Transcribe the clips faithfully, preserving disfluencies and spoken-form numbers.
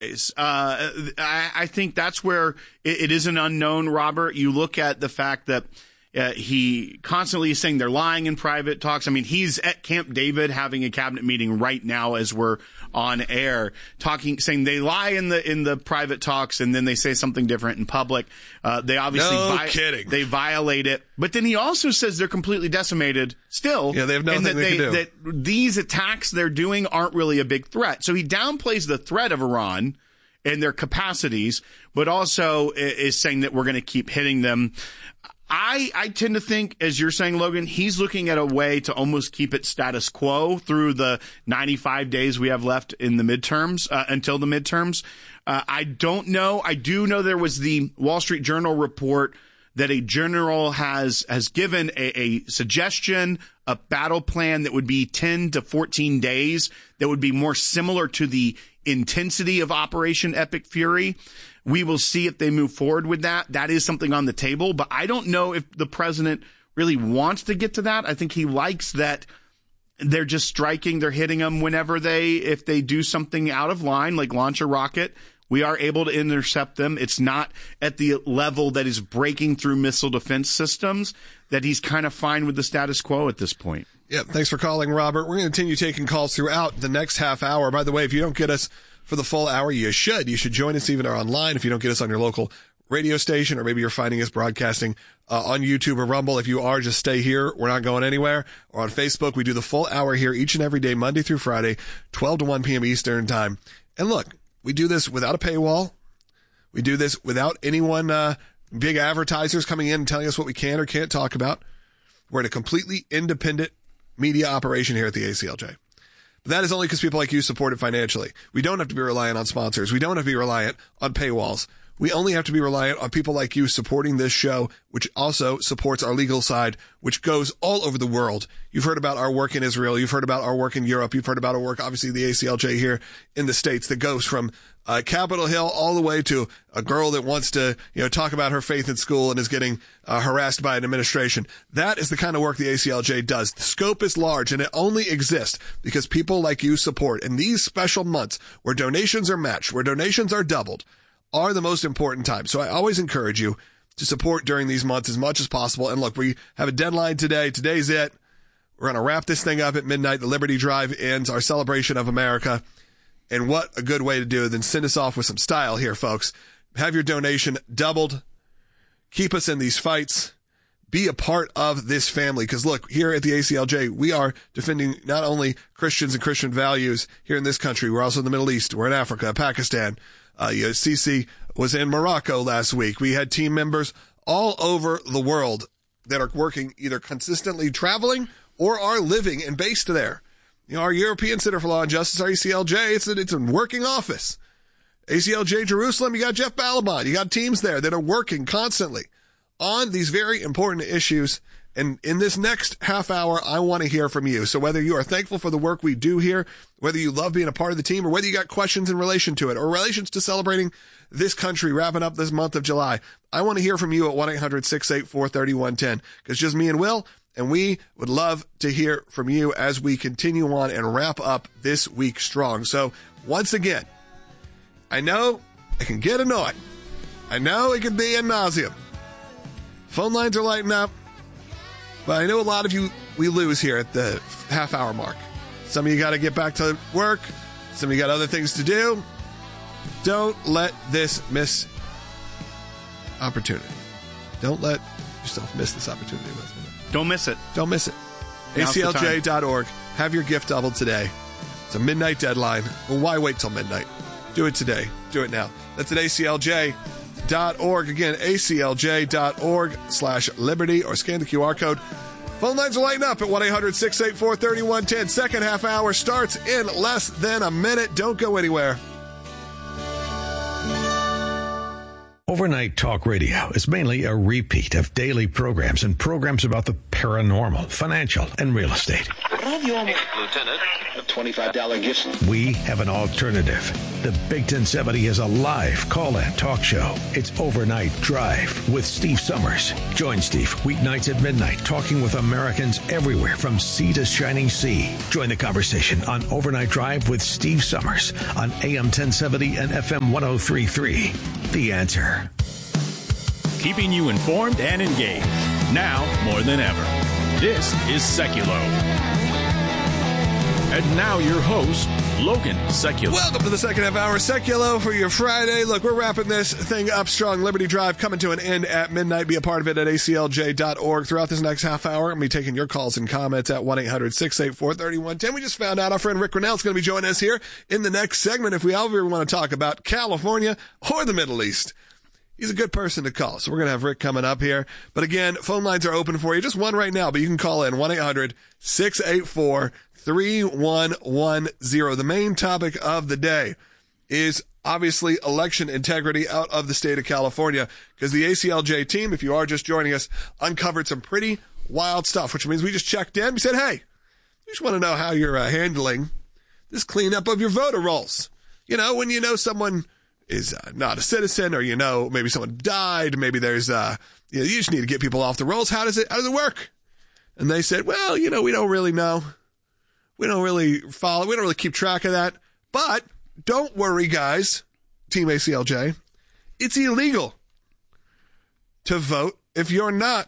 Uh, I, I think that's where it, it is an unknown, Robert. You look at the fact that uh, he constantly is saying they're lying in private talks. I mean, he's at Camp David having a cabinet meeting right now as we're on air, talking, saying they lie in the in the private talks and then they say something different in public. Uh, they obviously no vi- kidding. They violate it, but then he also says they're completely decimated still. Yeah, they have nothing and that they, they can do. That these attacks they're doing aren't really a big threat. So he downplays the threat of Iran and their capacities, but also is saying that we're going to keep hitting them. I, I tend to think, as you're saying, Logan, he's looking at a way to almost keep it status quo through the ninety-five days we have left in the midterms, uh, until the midterms. Uh, I don't know. I do know there was the Wall Street Journal report that a general has has given a, a suggestion, a battle plan that would be ten to fourteen days, that would be more similar to the intensity of Operation Epic Fury. We will see if they move forward with that. That is something on the table, but I don't know if the president really wants to get to that. I think he likes that they're just striking, they're hitting them whenever they, if they do something out of line, like launch a rocket, we are able to intercept them. It's not at the level that is breaking through missile defense systems, that he's kind of fine with the status quo at this point. Yep. Thanks for calling, Robert. We're going to continue taking calls throughout the next half hour. By the way, if you don't get us for the full hour, you should. You should join us even online if you don't get us on your local radio station, or maybe you're finding us broadcasting uh, on YouTube or Rumble. If you are, just stay here. We're not going anywhere. Or on Facebook, we do the full hour here each and every day, Monday through Friday, twelve to one p.m. Eastern time. And look, we do this without a paywall. We do this without anyone, uh, big advertisers coming in and telling us what we can or can't talk about. We're in a completely independent media operation here at the A C L J. But that is only because people like you support it financially. We don't have to be reliant on sponsors. We don't have to be reliant on paywalls. We only have to be reliant on people like you supporting this show, which also supports our legal side, which goes all over the world. You've heard about our work in Israel. You've heard about our work in Europe. You've heard about our work, obviously, the A C L J here in the States, that goes from uh, Capitol Hill all the way to a girl that wants to, you know, talk about her faith in school and is getting uh, harassed by an administration. That is the kind of work the A C L J does. The scope is large, and it only exists because people like you support. And these special months where donations are matched, where donations are doubled, are the most important time. So I always encourage you to support during these months as much as possible. And look, we have a deadline today. Today's it. We're going to wrap this thing up at midnight. The Liberty Drive ends, our celebration of America. And what a good way to do it than send us off with some style here, folks. Have your donation doubled. Keep us in these fights. Be a part of this family. Because look, here at the A C L J, we are defending not only Christians and Christian values here in this country. We're also in the Middle East. We're in Africa, Pakistan. Uh, you know, Sisi was in Morocco last week. We had team members all over the world that are working, either consistently traveling or are living and based there. You know, our European Center for Law and Justice, our A C L J, it's a, it's a working office. A C L J Jerusalem, you got Jeff Balaban. You got teams there that are working constantly on these very important issues. And in this next half hour, I want to hear from you. So whether you are thankful for the work we do here, whether you love being a part of the team, or whether you got questions in relation to it, or relations to celebrating this country, wrapping up this month of July, I want to hear from you at one eight hundred six eight four three one one zero. Because just me and Will, and we would love to hear from you as we continue on and wrap up this week strong. So once again, I know it can get annoying. I know it can be ad nauseum. Phone lines are lighting up. But I know a lot of you, we lose here at the half hour mark. Some of you got to get back to work. Some of you got other things to do. Don't let this miss opportunity. Don't let yourself miss this opportunity. Don't miss it. Don't miss it. A C L J dot org. Have your gift doubled today. It's a midnight deadline. Well, why wait till midnight? Do it today. Do it now. That's at A C L J dot org. Again, A C L J dot org slash liberty, or scan the Q R code. Phone lines are lighting up at one eight hundred six eight four three one one zero. Second half hour starts in less than a minute. Don't go anywhere. Overnight Talk Radio is mainly a repeat of daily programs and programs about the paranormal, financial, and real estate. Lieutenant, a twenty-five dollars gift. We have an alternative. The Big ten seventy is a live call-in talk show. It's Overnight Drive with Steve Summers. Join Steve weeknights at midnight, talking with Americans everywhere from sea to shining sea. Join the conversation on Overnight Drive with Steve Summers on A M ten seventy and F M one oh three point three. The Answer. Keeping you informed and engaged, now more than ever. This is Seculo. And now your host, Logan Seculo. Welcome to the second half hour, Seculo, for your Friday. Look, we're wrapping this thing up strong. Liberty Drive coming to an end at midnight. Be a part of it at A C L J dot org. Throughout this next half hour, I'm going to be taking your calls and comments at one eight hundred six eight four three one one zero. We just found out our friend Rick Grinnell is going to be joining us here in the next segment if we ever want to talk about California or the Middle East. He's a good person to call, so we're going to have Rick coming up here. But again, phone lines are open for you. Just one right now, but you can call in one eight hundred six eight four three one one zero. The main topic of the day is obviously election integrity out of the state of California, because the A C L J team, if you are just joining us, uncovered some pretty wild stuff, which means we just checked in. We said, hey, we just want to know how you're uh, handling this cleanup of your voter rolls. You know, when you know someone is uh, not a citizen, or you know maybe someone died, maybe there's uh you know, you just need to get people off the rolls. How does it how does it work? And they said, well, you know, we don't really know. We don't really follow. We don't really keep track of that. But don't worry, guys, Team A C L J. It's illegal to vote if you're not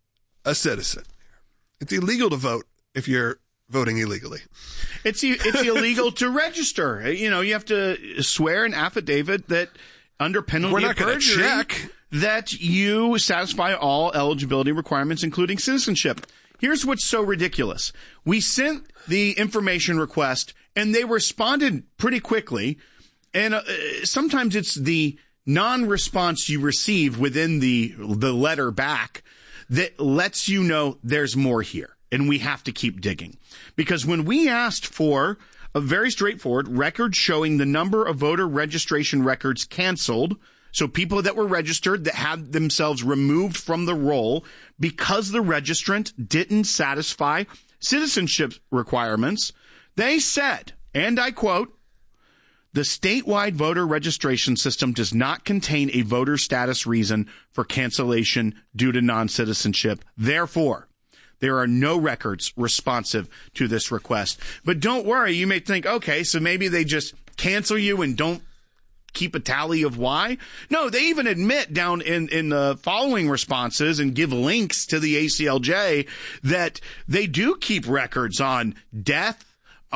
a citizen. It's illegal to vote if you're voting illegally. It's it's illegal to register. You know, you have to swear an affidavit that under penalty We're not of perjury check. that you satisfy all eligibility requirements, including citizenship. Here's what's so ridiculous. We sent the information request, and they responded pretty quickly. And uh, sometimes it's the non-response you receive within the the letter back that lets you know there's more here. And we have to keep digging. Because when we asked for a very straightforward record showing the number of voter registration records canceled, so people that were registered that had themselves removed from the roll because the registrant didn't satisfy citizenship requirements, they said, and I quote, "The statewide voter registration system does not contain a voter status reason for cancellation due to non-citizenship. Therefore, there are no records responsive to this request." But don't worry, you may think, okay, so maybe they just cancel you and don't keep a tally of why. No, they even admit down in, in the following responses and give links to the A C L J that they do keep records on death,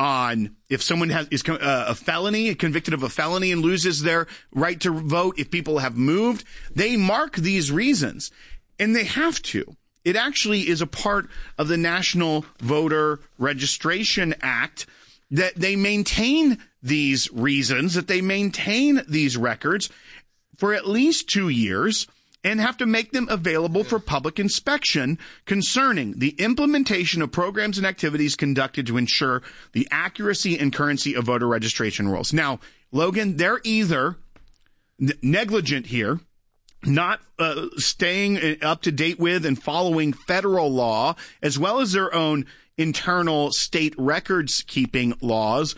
on if someone has is uh, a felony, convicted of a felony and loses their right to vote, if people have moved. They mark these reasons, and they have to. It actually is a part of the National Voter Registration Act that they maintain these reasons, that they maintain these records for at least two years and have to make them available for public inspection concerning the implementation of programs and activities conducted to ensure the accuracy and currency of voter registration rolls. Now, Logan, they're either n- negligent here, not uh, staying up to date with and following federal law, as well as their own internal state records keeping laws,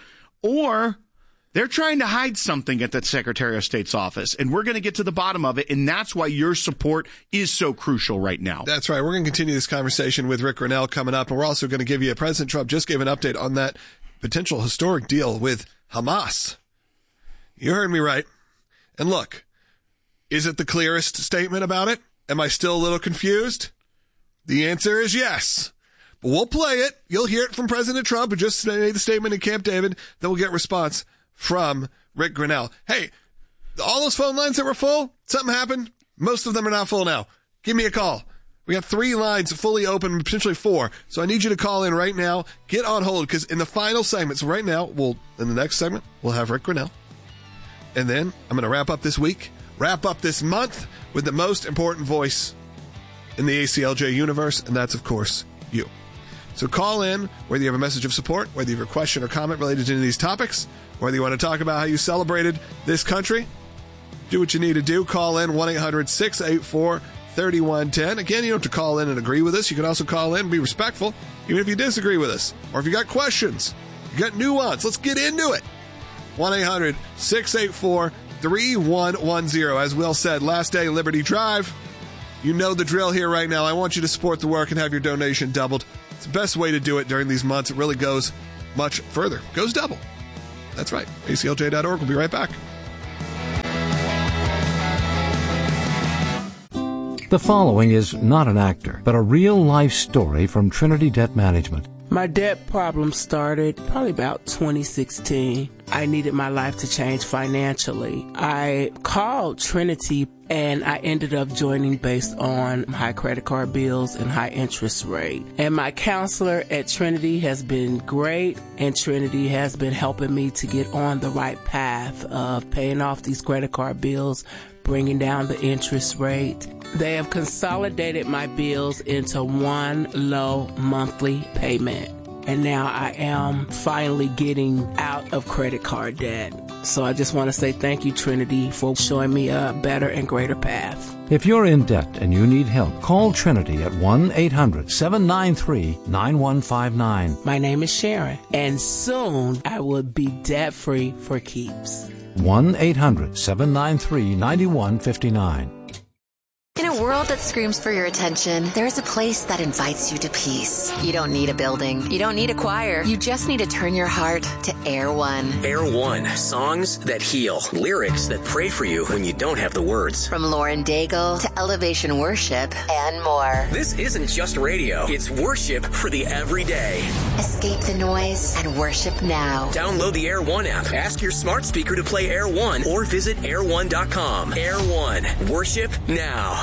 or they're trying to hide something at the Secretary of State's office. And we're going to get to the bottom of it, and that's why your support is so crucial right now. That's right. We're going to continue this conversation with Rick Grinnell coming up, and we're also going to give you a President Trump just gave an update on that potential historic deal with Hamas. You heard me right. And look, is it the clearest statement about it? Am I still a little confused? The answer is yes. But we'll play it. You'll hear it from President Trump, who just made the statement in Camp David. Then we'll get a response from Rick Grinnell. Hey, all those phone lines that were full, something happened. Most of them are not full now. Give me a call. We got three lines fully open, potentially four. So I need you to call in right now. Get on hold, because in the final segment, so right now, we'll in the next segment, we'll have Rick Grinnell. And then I'm going to wrap up this week, wrap up this month with the most important voice in the A C L J universe, and that's, of course, you. So call in, whether you have a message of support, whether you have a question or comment related to any of these topics, whether you want to talk about how you celebrated this country. do what you need to do. Call in one eight hundred six eight four three one one zero. Again, you don't have to call in and agree with us. You can also call in and be respectful, even if you disagree with us. Or if you got questions, you got nuance. Let's get into it. one eight hundred six eight four three one one zero. As Will said, last day, Liberty Drive. You know the drill here right now. I want you to support the work and have your donation doubled. It's the best way to do it during these months. It really goes much further. Goes double. That's right. A C L J dot org. We'll be right back. The following is not an actor, but a real-life story from Trinity Debt Management. My debt problem started probably about twenty sixteen. I needed my life to change financially. I called Trinity and I ended up joining based on high credit card bills and high interest rate. And my counselor at Trinity has been great, and Trinity has been helping me to get on the right path of paying off these credit card bills, bringing down the interest rate. They have consolidated my bills into one low monthly payment. And now I am finally getting out of credit card debt. So I just want to say thank you, Trinity, for showing me a better and greater path. If you're in debt and you need help, call Trinity at one eight hundred seven nine three nine one five nine. My name is Sharon, and soon I will be debt-free for keeps. one eight hundred seven nine three nine one five nine. In a world that screams for your attention, there's a place that invites you to peace. You don't need a building. You don't need a choir. You just need to turn your heart to Air One. Air One. Songs that heal. Lyrics that pray for you when you don't have the words. From Lauren Daigle to Elevation Worship and more. This isn't just radio. It's worship for the everyday. Escape the noise and worship now. Download the Air One app. Ask your smart speaker to play Air One or visit air one dot com. Air One. Worship now.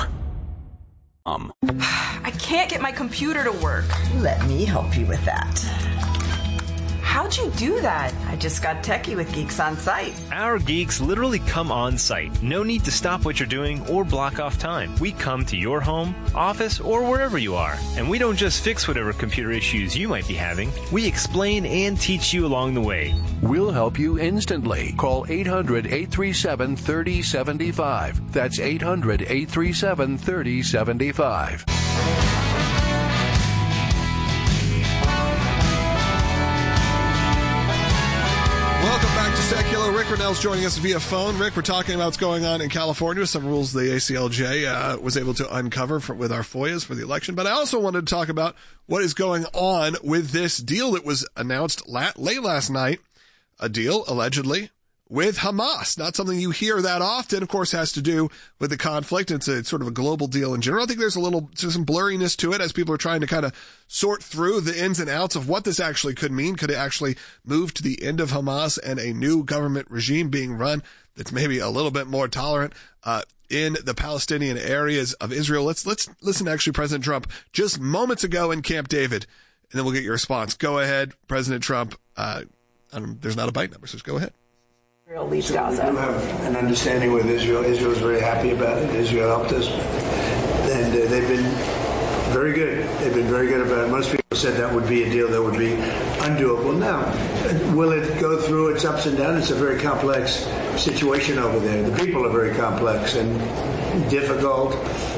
Um. I can't get my computer to work. Let me help you with that. How'd you do that? I just got techie with Geeks on Site. Our geeks literally come on site. No need to stop what you're doing or block off time. We come to your home, office, or wherever you are. And we don't just fix whatever computer issues you might be having. We explain and teach you along the way. We'll help you instantly. Call eight hundred eight three seven three zero seven five. That's eight hundred eight three seven three zero seven five. Welcome back to Secular. Rick Rennell's joining us via phone. Rick, we're talking about what's going on in California, some rules the A C L J uh, was able to uncover for, with our F O I As for the election. But I also wanted to talk about what is going on with this deal that was announced la- late last night, a deal, allegedly, with Hamas. Not something you hear that often, of course, has to do with the conflict. It's, a, it's sort of a global deal in general. I think there's a little, some blurriness to it as people are trying to kind of sort through the ins and outs of what this actually could mean. Could it actually move to the end of Hamas and a new government regime being run that's maybe a little bit more tolerant uh, in the Palestinian areas of Israel? Let's, let's listen to actually President Trump just moments ago in Camp David, and then we'll get your response. Go ahead, President Trump. Uh, um, there's not a bite number, so just go ahead. So we do have an understanding with Israel. Israel is very happy about it. Israel helped us. And uh, they've been very good. They've been very good about it. Most people said that would be a deal that would be undoable. Now, will it go through its ups and downs? It's a very complex situation over there. The people are very complex and difficult.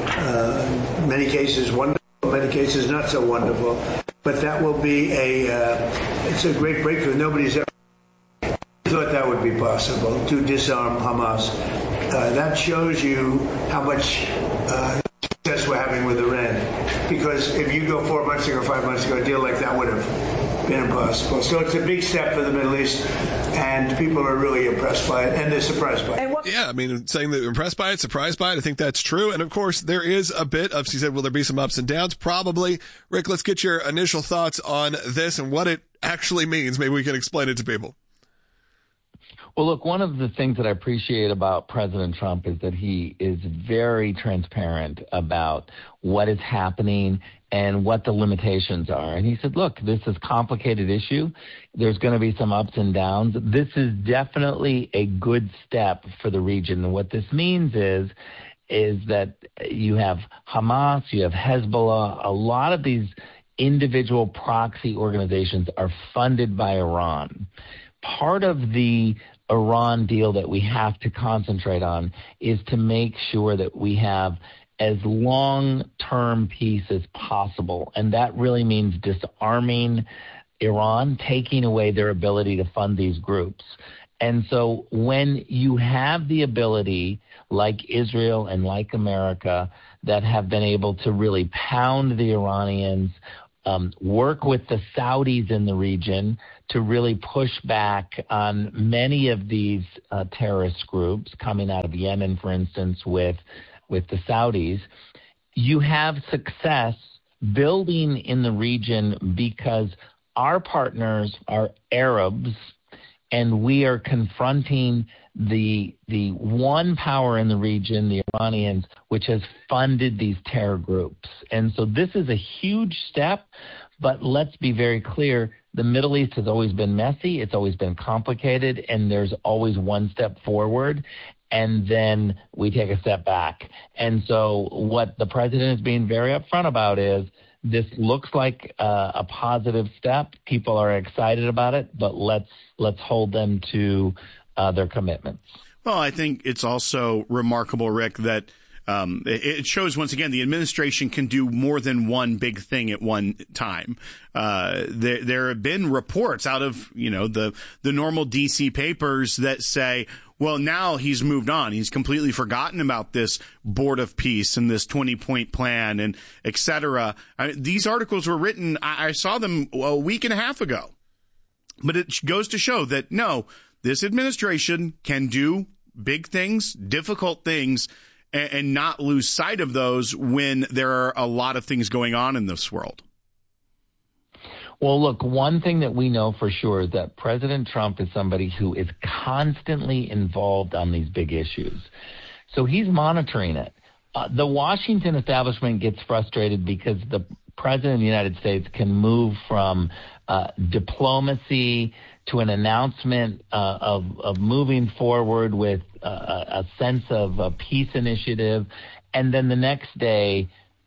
Uh, many cases wonderful, many cases not so wonderful. But that will be a, uh, it's a great breakthrough. Nobody's ever thought that would be possible, to disarm Hamas. Uh, that shows you how much uh, success we're having with Iran. Because if you go four months ago, five months ago, a deal like that would have been impossible. So it's a big step for the Middle East, and people are really impressed by it, and they're surprised by it. Yeah, I mean, saying that impressed by it, surprised by it, I think that's true. And of course, there is a bit of, she said, will there be some ups and downs? Probably. Rick, let's get your initial thoughts on this and what it actually means. Maybe we can explain it to people. Well, look, one of the things that I appreciate about President Trump is that he is very transparent about what is happening and what the limitations are. And he said, look, this is a complicated issue. There's going to be some ups and downs. This is definitely a good step for the region. And what this means is, is that you have Hamas, you have Hezbollah, a lot of these individual proxy organizations are funded by Iran. Part of the Iran deal that we have to concentrate on is to make sure that we have as long-term peace as possible. And that really means disarming Iran, taking away their ability to fund these groups. And so when you have the ability, like Israel and like America, that have been able to really pound the Iranians, um, work with the Saudis in the region to really push back on many of these uh, terrorist groups coming out of Yemen, for instance, with with the Saudis, you have success building in the region because our partners are Arabs, and we are confronting the the one power in the region, the Iranians, which has funded these terror groups. And so this is a huge step, but let's be very clear, the Middle East has always been messy, it's always been complicated, and there's always one step forward, and then we take a step back. And so what the president is being very upfront about is this looks like uh, a positive step. People are excited about it, but let's let's hold them to uh, their commitments. Well, I think it's also remarkable, Rick, that um, it shows once again the administration can do more than one big thing at one time. Uh, there, there have been reports out of you know the the normal D C papers that say, well, now he's moved on. He's completely forgotten about this Board of Peace and this twenty-point plan and et cetera. I mean, these articles were written, I, I saw them a week and a half ago. But it goes to show that, no, this administration can do big things, difficult things, and, and not lose sight of those when there are a lot of things going on in this world. Well, look, one thing that we know for sure is that President Trump is somebody who is constantly involved on these big issues. So he's monitoring it. Uh, the Washington establishment gets frustrated because the president of the United States can move from uh, diplomacy to an announcement uh, of, of moving forward with uh, a sense of a peace initiative, and then the next day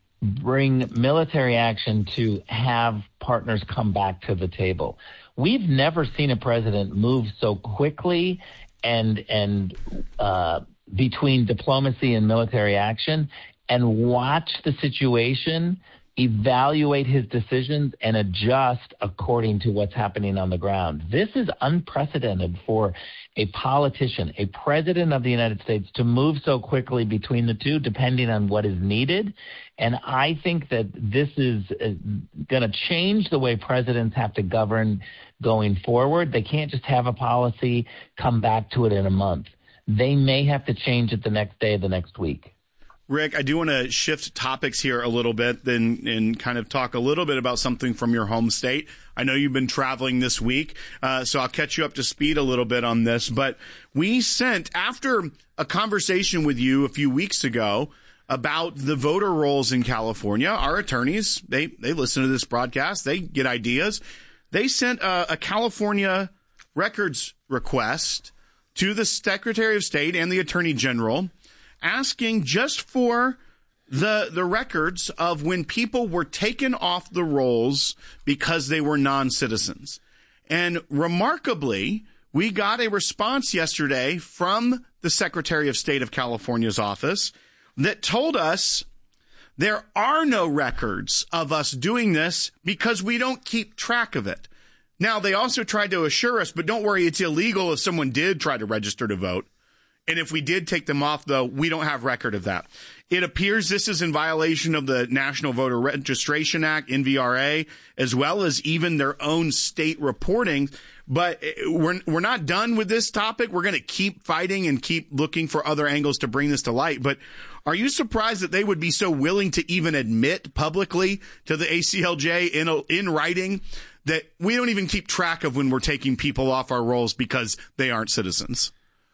bring military action to have partners come back to the table. We've never seen a president move so quickly and and uh, between diplomacy and military action and watch the situation, evaluate his decisions, and adjust according to what's happening on the ground. This is unprecedented for a politician, a president of the United States, to move so quickly between the two, depending on what is needed. And I think that this is uh, going to change the way presidents have to govern going forward. They can't just have a policy, come back to it in a month. They may have to change it the next day, the next week. Rick, I do want to shift topics here a little bit then and kind of talk a little bit about something from your home state. I know you've been traveling this week, uh, so I'll catch you up to speed a little bit on this. But we sent, after a conversation with you a few weeks ago about the voter rolls in California, our attorneys, they, they listen to this broadcast, they get ideas. They sent a, a California records request to the Secretary of State and the Attorney General, asking just for the the records of when people were taken off the rolls because they were non-citizens. And remarkably, we got a response yesterday from the Secretary of State of California's office that told us there are no records of us doing this because we don't keep track of it. Now, they also tried to assure us, but don't worry, it's illegal if someone did try to register to vote. And if we did take them off, though, we don't have record of that. It appears this is in violation of the National Voter Registration Act, N V R A, as well as even their own state reporting. But we're we're not done with this topic. We're going to keep fighting and keep looking for other angles to bring this to light. But are you surprised that they would be so willing to even admit publicly to the A C L J in a, in writing that we don't even keep track of when we're taking people off our rolls because they aren't citizens?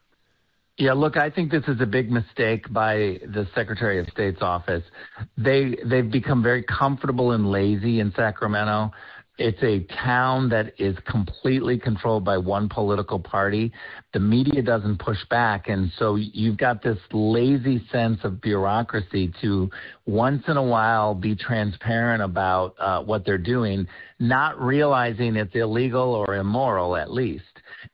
Yeah, look, I think this is a big mistake by the Secretary of State's office. They, they've become very comfortable and lazy in Sacramento. It's a town that is completely controlled by one political party. The media doesn't push back, and so you've got this lazy sense of bureaucracy to once in a while be transparent about uh, what they're doing, not realizing it's illegal or immoral at least.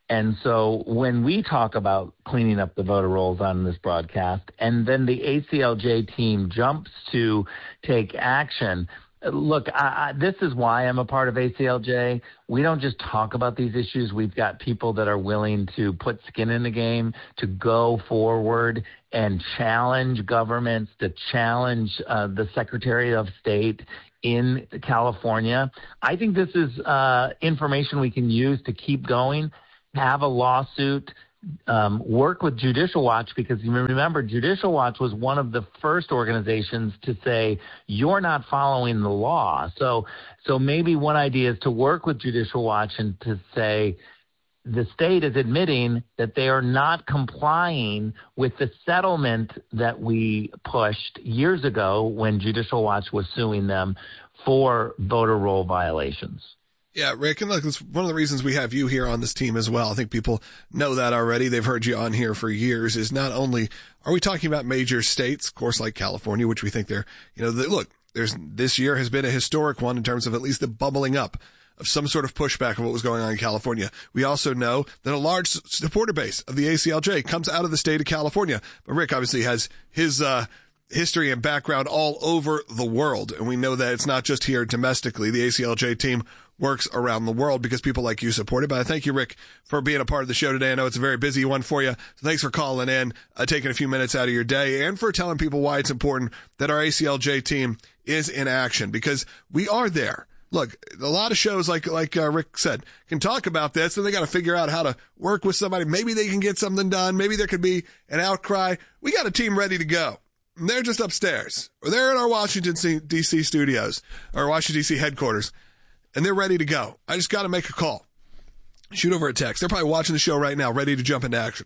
And so when we talk about cleaning up the voter rolls on this broadcast, and then the A C L J team jumps to take action, look, I, I, this is why I'm a part of A C L J. We don't just talk about these issues. We've got people that are willing to put skin in the game, to go forward and challenge governments, to challenge uh, the Secretary of State in California. I think this is uh, information we can use to keep going, have a lawsuit, um, work with Judicial Watch, because you remember Judicial Watch was one of the first organizations to say, you're not following the law. So, so maybe one idea is to work with Judicial Watch and to say, the state is admitting that they are not complying with the settlement that we pushed years ago when Judicial Watch was suing them for voter roll violations. Yeah, Rick, and look, it's one of the reasons we have you here on this team as well. I think people know that already. They've heard you on here for years. Is not only are we talking about major states, of course, like California, which we think they're, you know, the, look, there's this year has been a historic one in terms of at least the bubbling up of some sort of pushback of what was going on in California. We also know that a large supporter base of the A C L J comes out of the state of California. But Rick obviously has his uh history and background all over the world. And we know that it's not just here domestically. The A C L J team works around the world because people like you support it. But I thank you, Rick, for being a part of the show today. I know it's a very busy one for you. So thanks for calling in, uh, taking a few minutes out of your day, and for telling people why it's important that our A C L J team is in action, because we are there. Look, a lot of shows, like like uh, Rick said, can talk about this, and they got to figure out how to work with somebody. Maybe they can get something done. Maybe there could be an outcry. We got a team ready to go. And they're just upstairs. Or they're in our Washington, D C studios, or Washington, D C headquarters, and they're ready to go. I just got to make a call. Shoot over a text. They're probably watching the show right now, ready to jump into action.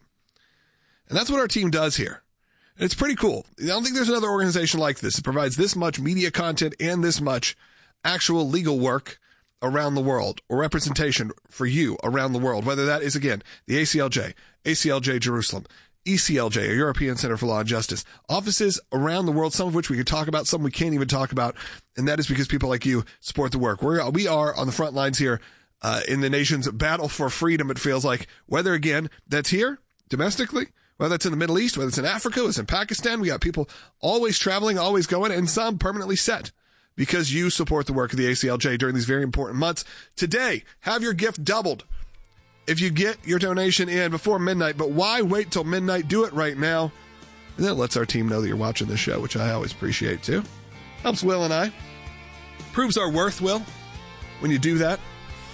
And that's what our team does here. And it's pretty cool. I don't think there's another organization like this. It provides this much media content and this much actual legal work around the world, or representation for you around the world, whether that is, again, the A C L J, A C L J Jerusalem, E C L J, or European Center for Law and Justice, offices around the world, some of which we could talk about, some we can't even talk about, and that is because people like you support the work. We're, we are on the front lines here uh, in the nation's battle for freedom, it feels like, whether, again, that's here domestically, whether it's in the Middle East, whether it's in Africa, whether it's in Pakistan. We got people always traveling, always going, and some permanently set, because you support the work of the A C L J during these very important months. Today, have your gift doubled if you get your donation in before midnight. But why wait till midnight? Do it right now. And that lets our team know that you're watching the show, which I always appreciate too. Helps Will and I. Proves our worth, Will, when you do that.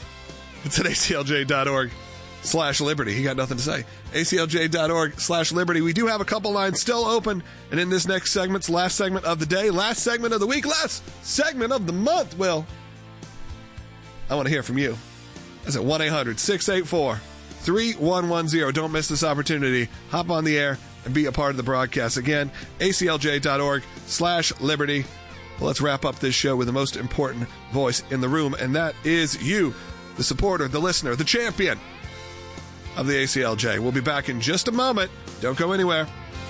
It's at A C L J dot org slash liberty. He got nothing to say. A C L J dot org slash liberty. We do have a couple lines still open. And in this next segment, last segment of the day, last segment of the week, last segment of the month, Will, I want to hear from you. That's at one eight hundred six eight four three one one zero. Don't miss this opportunity. Hop on the air and be a part of the broadcast. Again, A C L J dot org slash liberty. Well, let's wrap up this show with the most important voice in the room, and that is you, the supporter, the listener, the champion of the A C L J. We'll be back in just a moment. Don't go anywhere.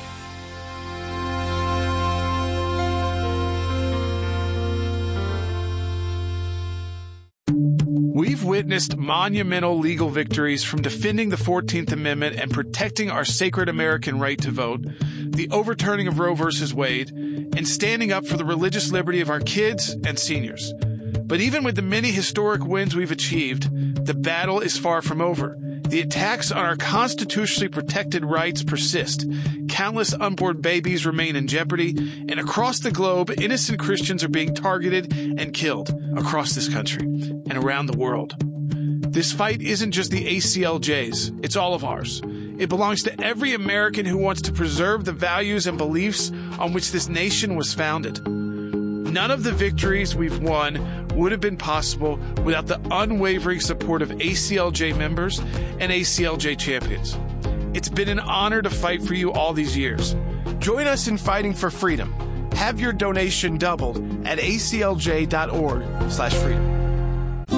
We've witnessed monumental legal victories, from defending the fourteenth Amendment and protecting our sacred American right to vote, the overturning of Roe versus Wade, and standing up for the religious liberty of our kids and seniors. But even with the many historic wins we've achieved, the battle is far from over. The attacks on our constitutionally protected rights persist. Countless unborn babies remain in jeopardy, and across the globe, innocent Christians are being targeted and killed across this country and around the world. This fight isn't just the A C L J's, it's all of ours. It belongs to every American who wants to preserve the values and beliefs on which this nation was founded. None of the victories we've won would have been possible without the unwavering support of A C L J members and A C L J champions. It's been an honor to fight for you all these years. Join us in fighting for freedom. Have your donation doubled at A C L J dot org slash freedom.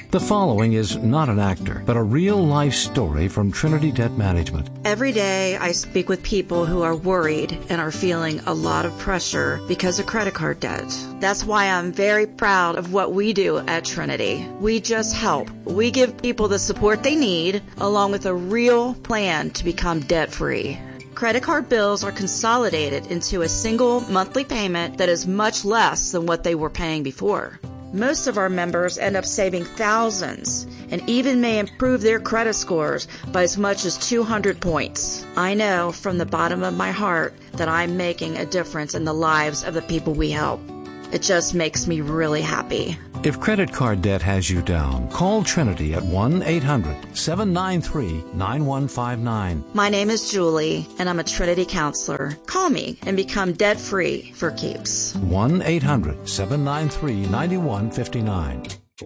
The following is not an actor, but a real-life story from Trinity Debt Management. Every day I speak with people who are worried and are feeling a lot of pressure because of credit card debt. That's why I'm very proud of what we do at Trinity. We just help. We give people the support they need, along with a real plan to become debt-free. Credit card bills are consolidated into a single monthly payment that is much less than what they were paying before. Most of our members end up saving thousands and even may improve their credit scores by as much as two hundred points. I know from the bottom of my heart that I'm making a difference in the lives of the people we help. It just makes me really happy. If credit card debt has you down, call Trinity at one eight hundred seven nine three nine one five nine. My name is Julie, and I'm a Trinity counselor. Call me and become debt-free for keeps. one eight hundred seven nine three nine one five nine.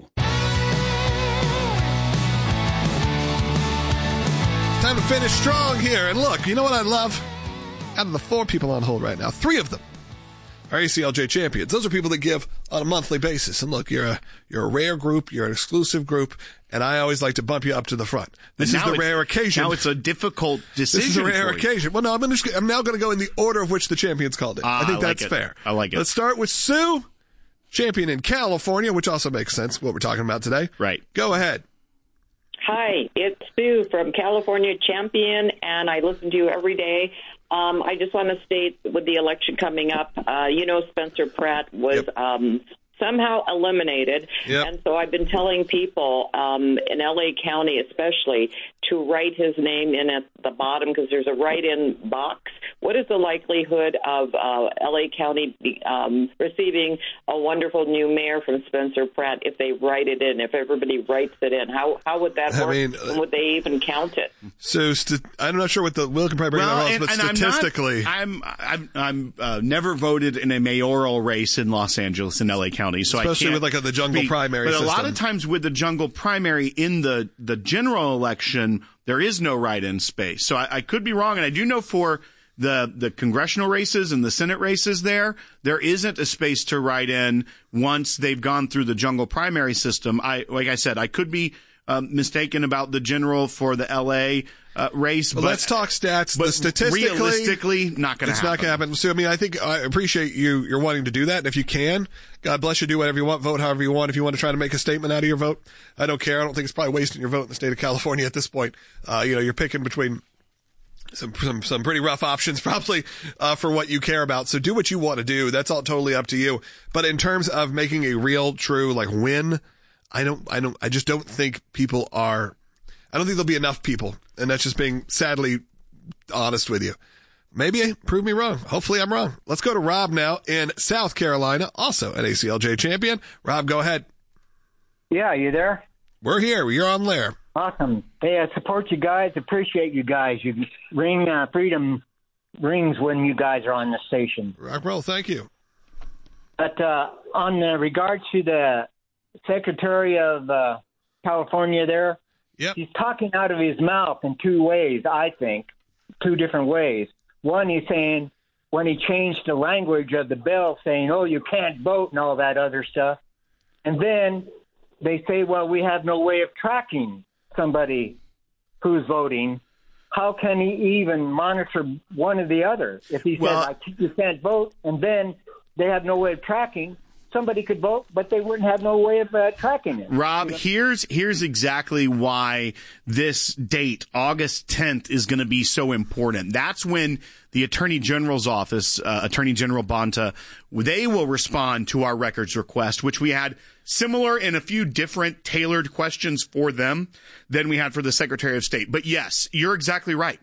Time to finish strong here. And look, you know what I love? Out of the four people on hold right now, three of them are A C L J champions. Those are people that give on a monthly basis. And look, you're a you're a rare group, you're an exclusive group, and I always like to bump you up to the front. This is the rare occasion. Now it's a difficult decision. This is a rare occasion. Well, no, I'm, gonna, I'm now going to go in the order of which the champions called it. Ah, I think I like that's it. fair. I like it. Let's start with Sue, champion in California, which also makes sense what we're talking about today. Right. Go ahead. Hi, it's Sue from California Champion, and I listen to you every day. Um, I just want to state, with the election coming up, uh, you know, Spencer Pratt was yep. um, somehow eliminated. Yep. And so I've been telling people um, in L A County especially to write his name in at the bottom because there's a write-in box. What is the likelihood of uh, L A County um, receiving a wonderful new mayor from Spencer Pratt if they write it in, if everybody writes it in? How how would that I work? mean, and would they even count it? So st- I'm not sure what the Will can probably bring well, that and, but and statistically, I'm not, I'm I'm, I'm uh, never voted in a mayoral race in Los Angeles in L A County, so especially I can't with like a, the jungle speak. primary. But system. a lot of times with the jungle primary in the the general election, there is no write-in space. So I, I could be wrong, and I do know for the the congressional races and the Senate races there, there isn't a space to write in once they've gone through the jungle primary system. I like I said, I could be um, mistaken about the general for the L A uh, race. Well, but let's talk stats. But the statistically, realistically, not going to happen. It's not going to happen. So I mean, I think I appreciate you you're wanting to do that, and if you can, God bless you. Do whatever you want. Vote however you want. If you want to try to make a statement out of your vote, I don't care. I don't think it's probably wasting your vote in the state of California at this point. Uh, you know, you're picking between Some, some some pretty rough options probably uh, for what you care about. So do what you want to do. That's all totally up to you. But in terms of making a real, true like win, I don't, I don't, I just don't think people are. I don't think there'll be enough people, and that's just being sadly honest with you. Maybe prove me wrong. Hopefully I'm wrong. Let's go to Rob now in South Carolina, also an A C L J champion. Rob, go ahead. Yeah, you there? We're here. You're on there. Awesome. Hey, I support you guys. Appreciate you guys. You ring uh, freedom rings when you guys are on the station. Rock roll. Thank you. But uh, on the regards to the Secretary of uh, California there, yep. he's talking out of his mouth in two ways, I think, two different ways. One, he's saying when he changed the language of the bill, saying, oh, you can't vote and all that other stuff. And then they say, well, we have no way of tracking somebody who's voting. How can he even monitor one or the other? If he well, says, I, you can't vote, and then they have no way of tracking, somebody could vote, but they wouldn't have no way of uh, tracking it. Rob, here's here's exactly why this date, August tenth, is going to be so important. That's when the Attorney General's office, uh, Attorney General Bonta, they will respond to our records request, which we had similar in a few different tailored questions for them than we had for the Secretary of State. But yes, you're exactly right.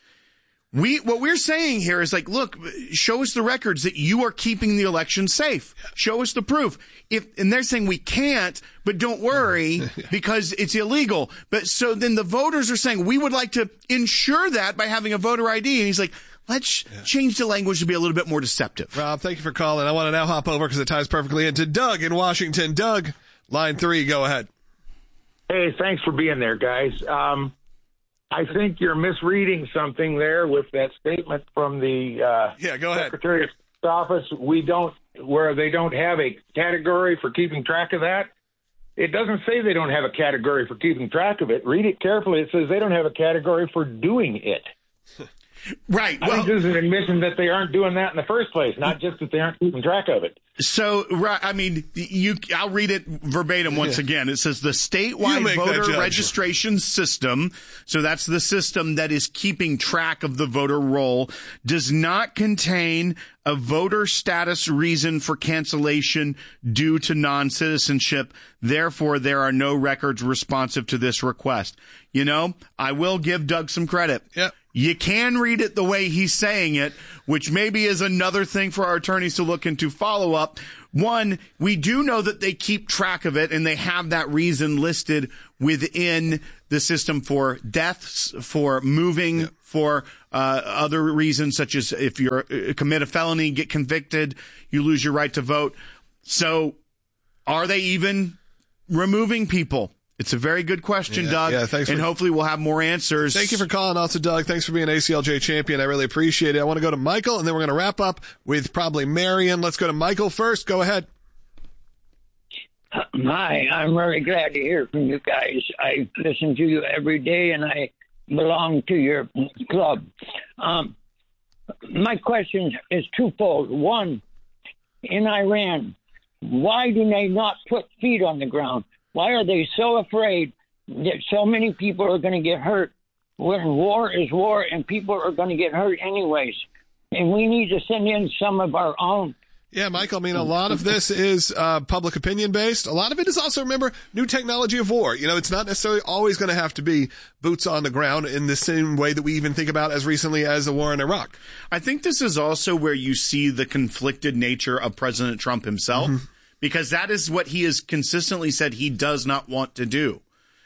We, what we're saying here is like, look, show us the records that you are keeping the election safe. Show us the proof. If, and they're saying we can't, but don't worry because it's illegal. But so then the voters are saying we would like to ensure that by having a voter I D. And he's like, let's yeah. change the language to be a little bit more deceptive. Rob, thank you for calling. I want to now hop over because it ties perfectly into Doug in Washington. Doug, line three, go ahead. Hey, thanks for being there, guys. Um, I think you're misreading something there with that statement from the uh, yeah, go ahead. Secretary of State's office. We don't, where they don't have a category for keeping track of that. it doesn't say they don't have a category for keeping track of it. Read it carefully. It says they don't have a category for doing it. Right. I Well, think this is an admission that they aren't doing that in the first place, not just that they aren't keeping track of it. So, right, I mean, you. I'll read it verbatim once Yeah. again. It says the You statewide make that voter judgment. registration system, so that's the system that is keeping track of the voter roll, does not contain a voter status reason for cancellation due to non-citizenship. Therefore, there are no records responsive to this request. You know, I will give Doug some credit. Yep. You can read it the way he's saying it, which maybe is another thing for our attorneys to look into follow up. One, we do know that they keep track of it and they have that reason listed within the system for deaths, for moving, yep. for uh, other reasons, such as if you uh, commit a felony, get convicted, you lose your right to vote. So are they even removing people? It's a very good question, yeah, Doug. Yeah, thanks and for, hopefully we'll have more answers. Thank you for calling also, Doug. Thanks for being A C L J champion. I really appreciate it. I want to go to Michael, and then we're going to wrap up with probably Marion. Let's go to Michael first. Go ahead. Hi, I'm very glad to hear from you guys. I listen to you every day, and I belong to your club. Um, my question is twofold. One, in Iran, why do they not put feet on the ground? Why are they so afraid that so many people are going to get hurt when war is war and people are going to get hurt anyways? And we need to send in some of our own. Yeah, Michael, I mean, a lot of this is uh, public opinion based. A lot of it is also, remember, new technology of war. You know, it's not necessarily always going to have to be boots on the ground in the same way that we even think about as recently as the war in Iraq. I think this is also where you see the conflicted nature of President Trump himself. Mm-hmm. Because that is what he has consistently said he does not want to do.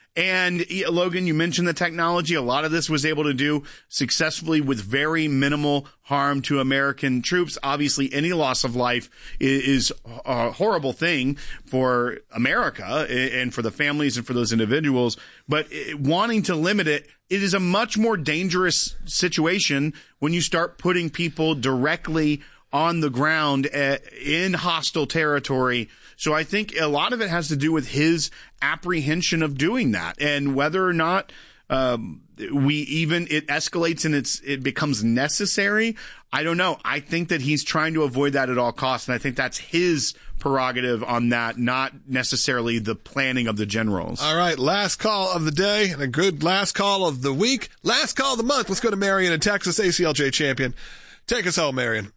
And Logan, you mentioned the technology. A lot of this was able to do successfully with very minimal harm to American troops. Obviously, any loss of life is a horrible thing for America and for the families and for those individuals. But wanting to limit it, it is a much more dangerous situation when you start putting people directly on the ground in hostile territory. So I think a lot of it has to do with his apprehension of doing that, and whether or not um, we even it escalates and it's it becomes necessary. I don't know. I think that he's trying to avoid that at all costs, and I think that's his prerogative on that, not necessarily the planning of the generals. All right, last call of the day and a good last call of the week. Last call of the month. Let's go to Marion in Texas, A C L J champion. Take us home, Marion.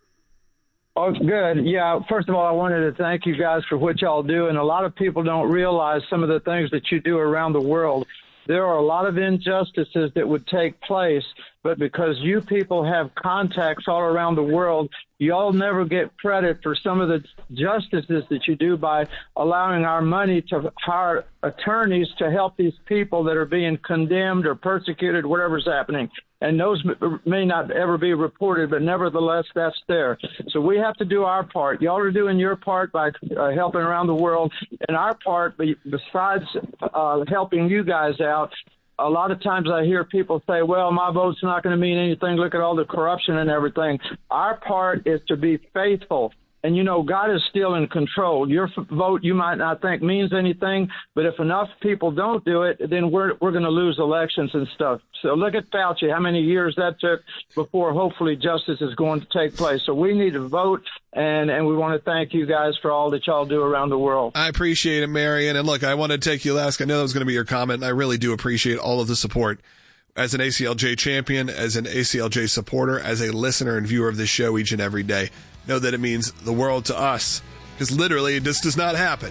Oh, good. Yeah, first of all, I wanted to thank you guys for what y'all do. And a lot of people don't realize some of the things that you do around the world. There are a lot of injustices that would take place, but because you people have contacts all around the world, y'all never get credit for some of the justices that you do by allowing our money to hire attorneys to help these people that are being condemned or persecuted, whatever's happening. And those may not ever be reported, but nevertheless, that's there. So we have to do our part. Y'all are doing your part by uh, helping around the world. And our part, besides uh, helping you guys out, a lot of times I hear people say, well, my vote's not going to mean anything. Look at all the corruption and everything. Our part is to be faithful. And, you know, God is still in control. Your f- vote, you might not think means anything, but if enough people don't do it, then we're we're going to lose elections and stuff. So look at Fauci, how many years that took before hopefully justice is going to take place. So we need to vote, and, and we want to thank you guys for all that y'all do around the world. I appreciate it, Marion. And look, I want to take you last. I know that was going to be your comment, and I really do appreciate all of the support. As an A C L J champion, as an A C L J supporter, as a listener and viewer of this show each and every day, know that it means the world to us, because literally this does not happen.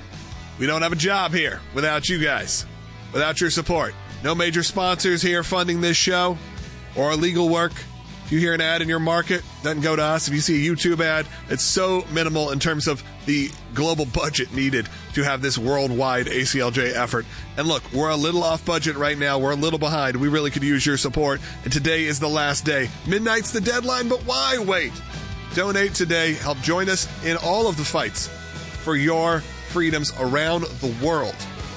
We don't have a job here without you guys, without your support. No major sponsors here funding this show or our legal work. If you hear an ad in your market, doesn't go to us. If you see a YouTube ad, it's so minimal in terms of the global budget needed to have this worldwide A C L J effort. And look, we're a little off budget right now. We're a little behind. We really could use your support. And today is the last day. Midnight's the deadline, but why wait? Donate today. Help join us in all of the fights for your freedoms around the world.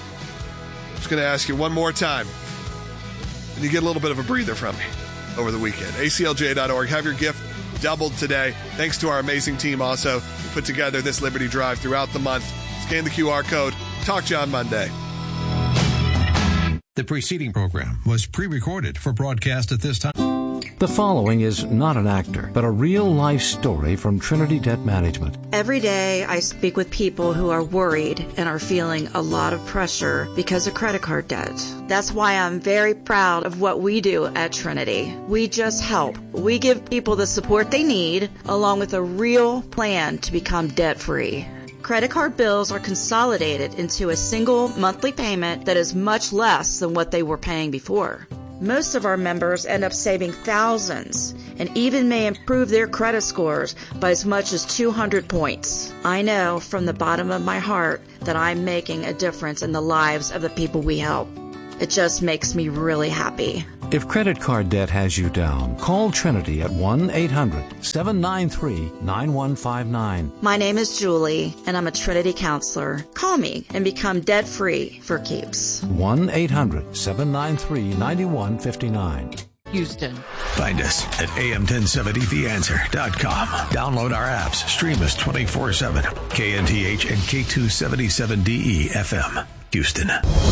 I'm just going to ask you one more time. And you get a little bit of a breather from me over the weekend. A C L J dot org. Have your gift doubled today. Thanks to our amazing team also who put together this Liberty Drive throughout the month. Scan the Q R code. Talk to you on Monday. The preceding program was pre-recorded for broadcast at this time. The following is not an actor, but a real-life story from Trinity Debt Management. Every day I speak with people who are worried and are feeling a lot of pressure because of credit card debt. That's why I'm very proud of what we do at Trinity. We just help. We give people the support they need, along with a real plan to become debt-free. Credit card bills are consolidated into a single monthly payment that is much less than what they were paying before. Most of our members end up saving thousands and even may improve their credit scores by as much as two hundred points. I know from the bottom of my heart that I'm making a difference in the lives of the people we help. It just makes me really happy. If credit card debt has you down, call Trinity at one eight hundred seven nine three nine one five nine. My name is Julie, and I'm a Trinity counselor. Call me and become debt-free for keeps. one eight hundred seven nine three nine one five nine. Houston. Find us at A M ten seventy the answer dot com. Download our apps. Stream us twenty-four seven. K N T H and K two seventy-seven D E F M. Houston.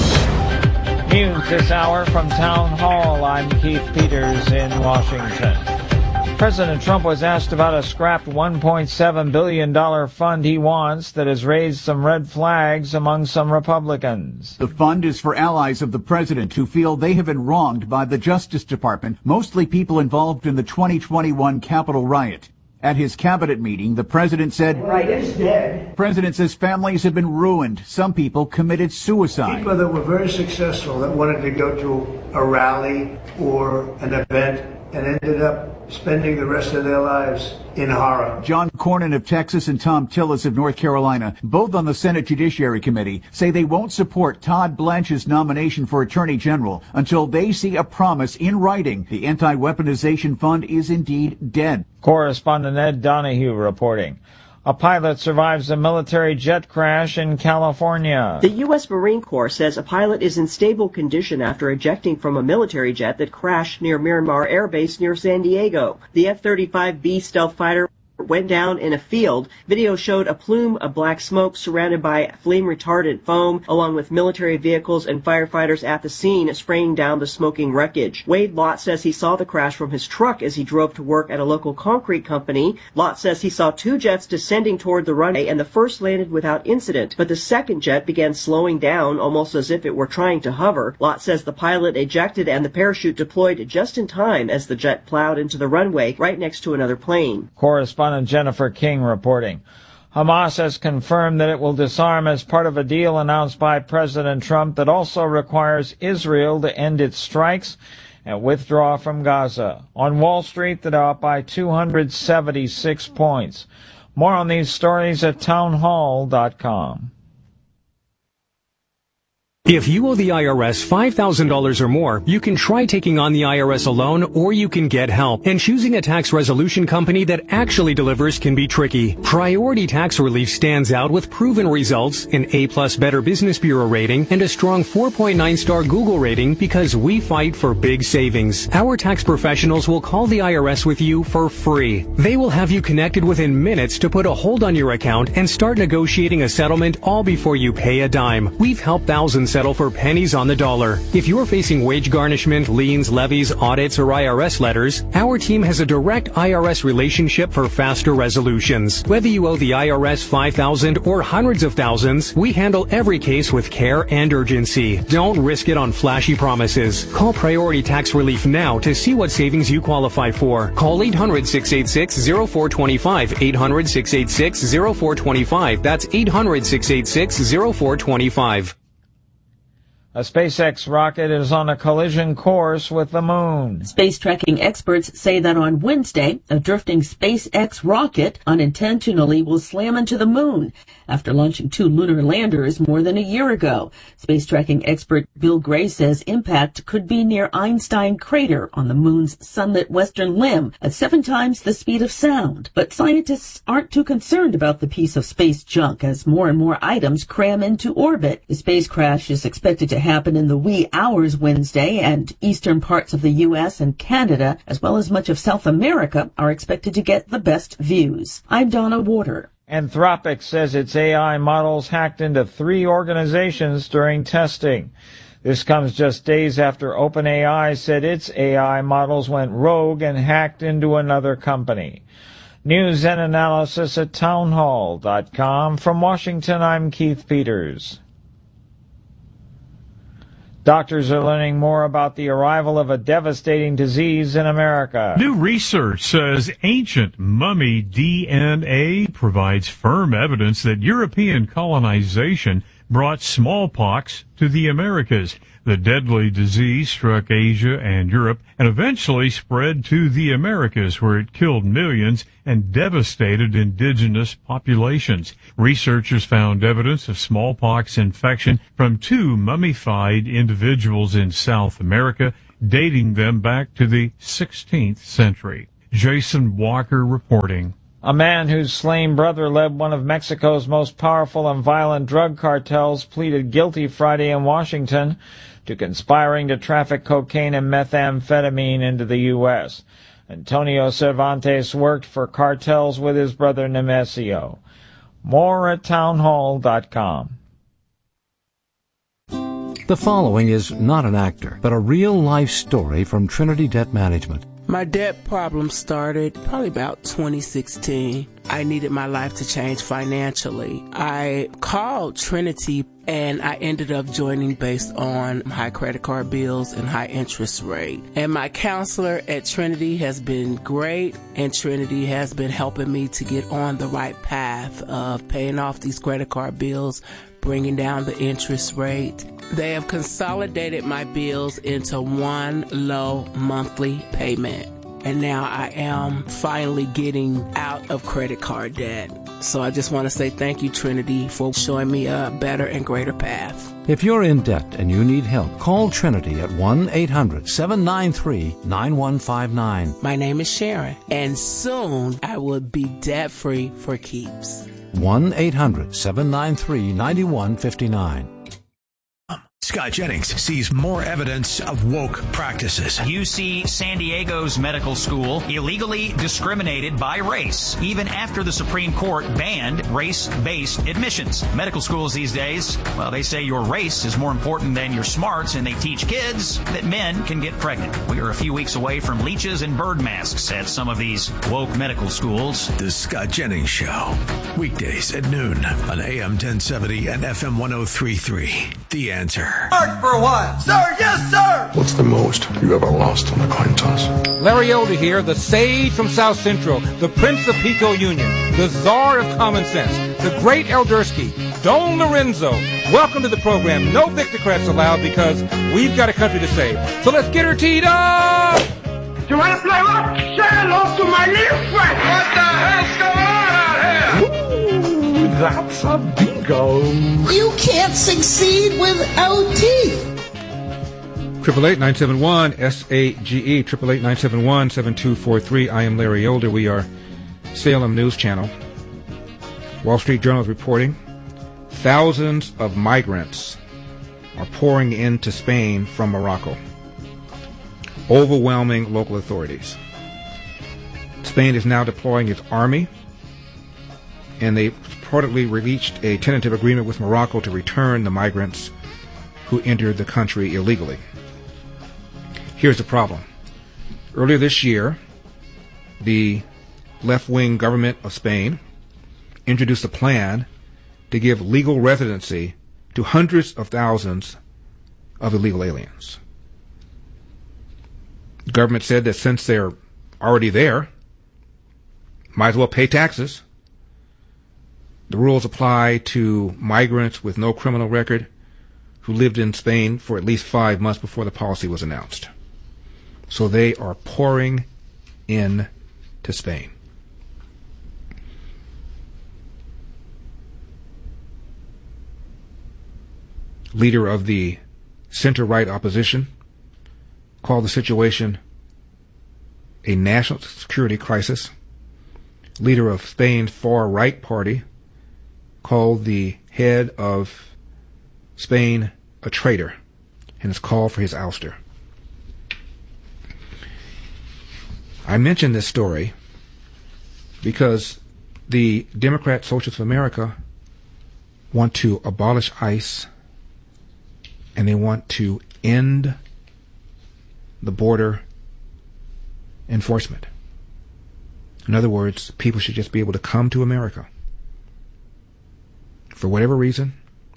News this hour from Town Hall. I'm Keith Peters in Washington. President Trump was asked about a scrapped one point seven billion dollars fund he wants that has raised some red flags among some Republicans. The fund is for allies of the president who feel they have been wronged by the Justice Department, mostly people involved in the twenty twenty-one Capitol riot. At his cabinet meeting, the president said, Right is dead. The president says families have been ruined. Some people committed suicide. People that were very successful that wanted to go to a rally or an event and ended up spending the rest of their lives in horror. John Cornyn of Texas and Tom Tillis of North Carolina, both on the Senate Judiciary Committee, say they won't support Todd Blanche's nomination for Attorney General until they see a promise in writing the anti-weaponization fund is indeed dead. Correspondent Ed Donahue reporting. A pilot survives a military jet crash in California. The U S Marine Corps says a pilot is in stable condition after ejecting from a military jet that crashed near Miramar Air Base near San Diego. The F thirty-five B stealth fighter went down in a field. Video showed a plume of black smoke surrounded by flame-retardant foam, along with military vehicles and firefighters at the scene spraying down the smoking wreckage. Wade Lott says he saw the crash from his truck as he drove to work at a local concrete company. Lott says he saw two jets descending toward the runway, and the first landed without incident, but the second jet began slowing down almost as if it were trying to hover. Lott says the pilot ejected and the parachute deployed just in time as the jet plowed into the runway right next to another plane. Correspondent Jennifer King reporting. Hamas has confirmed that it will disarm as part of a deal announced by President Trump that also requires Israel to end its strikes and withdraw from Gaza. On Wall Street, the Dow up by two hundred seventy-six points. More on these stories at town hall dot com. If you owe the I R S five thousand dollars or more, you can try taking on the I R S alone, or you can get help. And choosing a tax resolution company that actually delivers can be tricky. Priority Tax Relief stands out with proven results, an A-plus Better Business Bureau rating, and a strong four point nine star Google rating because we fight for big savings. Our tax professionals will call the I R S with you for free. They will have you connected within minutes to put a hold on your account and start negotiating a settlement all before you pay a dime. We've helped thousands settle for pennies on the dollar. If you're facing wage garnishment, liens, levies, audits, or I R S letters, our team has a direct I R S relationship for faster resolutions. Whether you owe the I R S five thousand dollars or hundreds of thousands, we handle every case with care and urgency. Don't risk it on flashy promises. Call Priority Tax Relief now to see what savings you qualify for. Call eight hundred, six eight six, zero four two five, eight hundred, six eight six, zero four two five. That's eight hundred, six eight six, zero four two five. A SpaceX rocket is on a collision course with the moon. Space tracking experts say that on Wednesday, a drifting SpaceX rocket unintentionally will slam into the moon after launching two lunar landers more than a year ago. Space tracking expert Bill Gray says impact could be near Einstein Crater on the moon's sunlit western limb at seven times the speed of sound. But scientists aren't too concerned about the piece of space junk as more and more items cram into orbit. The space crash is expected to happen in the wee hours Wednesday, and eastern parts of the U S and Canada, as well as much of South America, are expected to get the best views. I'm Donna Water. Anthropic says its A I models hacked into three organizations during testing. This comes just days after OpenAI said its A I models went rogue and hacked into another company. News and analysis at townhall dot com. From Washington, I'm Keith Peters. Doctors are learning more about the arrival of a devastating disease in America. New research says ancient mummy D N A provides firm evidence that European colonization brought smallpox to the Americas. The deadly disease struck Asia and Europe and eventually spread to the Americas, where it killed millions and devastated indigenous populations. Researchers found evidence of smallpox infection from two mummified individuals in South America, dating them back to the sixteenth century. Jason Walker reporting. A man whose slain brother led one of Mexico's most powerful and violent drug cartels pleaded guilty Friday in Washington to conspiring to traffic cocaine and methamphetamine into the U S Antonio Cervantes worked for cartels with his brother Nemesio. More at townhall dot com. The following is not an actor, but a real-life story from Trinity Debt Management. My debt problem started probably about twenty sixteen. I needed my life to change financially. I called Trinity and I ended up joining based on high credit card bills and high interest rate. And my counselor at Trinity has been great, and Trinity has been helping me to get on the right path of paying off these credit card bills, bringing down the interest rate. They have consolidated my bills into one low monthly payment. And now I am finally getting out of credit card debt. So I just want to say thank you, Trinity, for showing me a better and greater path. If you're in debt and you need help, call Trinity at one eight hundred seven nine three nine one five nine. My name is Sharon, and soon I will be debt-free for keeps. one eight hundred seven nine three nine one five nine. Scott Jennings sees more evidence of woke practices. U C San Diego's medical school illegally discriminated by race, even after the Supreme Court banned race-based admissions. Medical schools these days, well, they say your race is more important than your smarts, and they teach kids that men can get pregnant. We are a few weeks away from leeches and bird masks at some of these woke medical schools. The Scott Jennings Show, weekdays at noon on A M ten seventy and F M one oh three point three. The Answer. Mark for a while. Sir, yes, sir. What's the most you ever lost on a coin toss? Larry Elder here, the sage from South Central, the Prince of Pico Union, the czar of common sense, the great Eldersky, Don Lorenzo. Welcome to the program. No Victocrats allowed because we've got a country to save. So let's get her teed up! You want to play what? Say hello to my little friend. What the hell's going on out here? Ooh, that's a bingo. You can't succeed without teeth. Triple eight nine seven one S A G E. Triple eight nine seven one seven two four three. I am Larry Elder. We are Salem News Channel. Wall Street Journal is reporting thousands of migrants are pouring into Spain from Morocco, overwhelming local authorities. Spain is now deploying its army, and they reportedly reached a tentative agreement with Morocco to return the migrants who entered the country illegally. Here's the problem. Earlier this year, the left-wing government of Spain introduced a plan to give legal residency to hundreds of thousands of illegal aliens. The government said that since they're already there, might as well pay taxes. The rules apply to migrants with no criminal record who lived in Spain for at least five months before the policy was announced. So they are pouring in to Spain. Leader of the center-right opposition called the situation a national security crisis. Leader of Spain's far-right party called the head of Spain a traitor and has called for his ouster. I mention this story because the Democrat Socialists of America want to abolish ICE, and they want to end the border enforcement. In other words, people should just be able to come to America for whatever reason,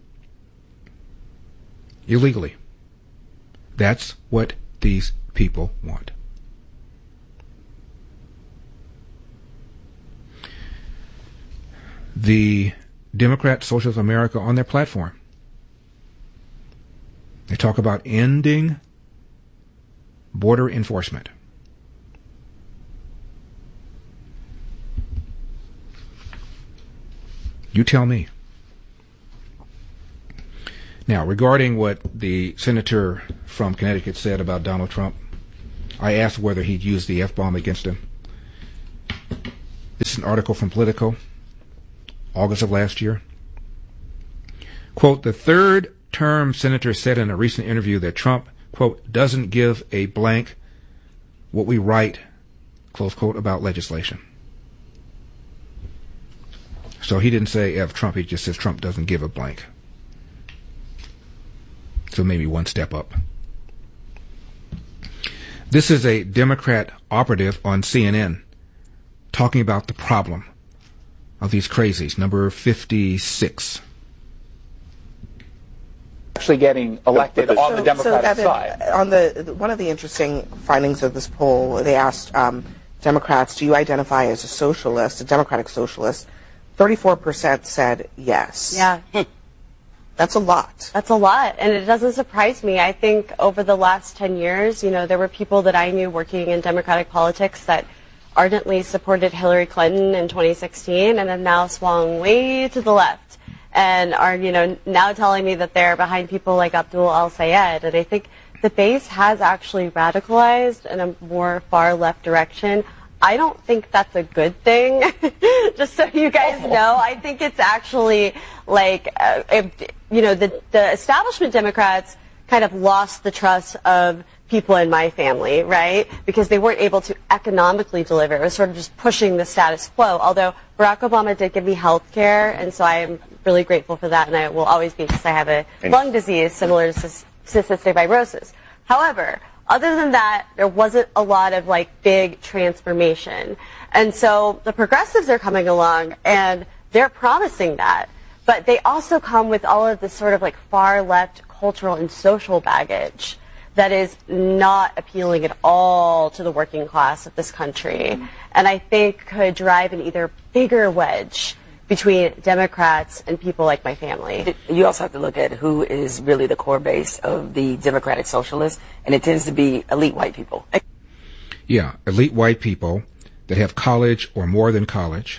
illegally. That's what these people want. The Democrat Socialists of America, on their platform, they talk about ending border enforcement. You tell me. Now, regarding what the senator from Connecticut said about Donald Trump, I asked whether he'd used the F-bomb against him. This is an article from Politico, August of last year. Quote, the third-term senator said in a recent interview that Trump, quote, doesn't give a blank what we write, close quote, about legislation. So he didn't say F Trump, he just says Trump doesn't give a blank. So maybe one step up. This is a Democrat operative on C N N talking about the problem of these crazies, number fifty-six. Actually getting elected on so, the Democratic so Evan, side. On the one of the interesting findings of this poll, they asked um, Democrats, do you identify as a socialist, a democratic socialist? thirty-four percent said yes. Yeah. That's a lot. That's a lot, and it doesn't surprise me. I think over the last ten years, you know, there were people that I knew working in Democratic politics that ardently supported Hillary Clinton in twenty sixteen and have now swung way to the left and are, you know, now telling me that they're behind people like Abdul al-Sayed. And I think the base has actually radicalized in a more far left direction. I don't think that's a good thing, just so you guys know. I think it's actually like, uh, if, you know, the, the establishment Democrats kind of lost the trust of people in my family, right? Because they weren't able to economically deliver. It was sort of just pushing the status quo. Although Barack Obama did give me health care, and so I am really grateful for that, and I will always be because I have a lung disease similar to cystic fibrosis. However, other than that, there wasn't a lot of like big transformation. And so the progressives are coming along and they're promising that. But they also come with all of this sort of like far left cultural and social baggage that is not appealing at all to the working class of this country. And I think could drive an either bigger wedge between Democrats and people like my family. You also have to look at who is really the core base of the Democratic Socialists, and it tends to be elite white people. Yeah, elite white people that have college or more than college.